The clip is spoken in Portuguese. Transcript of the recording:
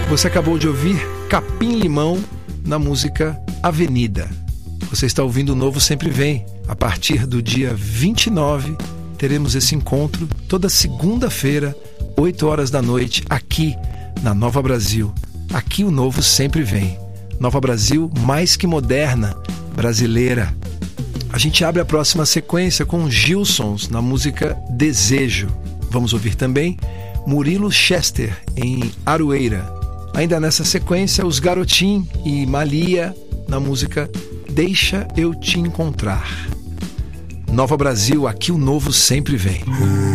Você acabou de ouvir Capim Limão na música Avenida. Você está ouvindo o Novo Sempre Vem. A partir do dia 29, teremos esse encontro toda segunda-feira, 8 horas da noite, aqui na Nova Brasil. Aqui o Novo Sempre Vem. Nova Brasil mais que moderna, brasileira. A gente abre a próxima sequência com Gilsons na música Desejo. Vamos ouvir também Murilo Chester em Aroeira. Ainda nessa sequência, os Garotim e Malia na música Deixa Eu Te Encontrar. Nova Brasil, aqui o Novo Sempre Vem.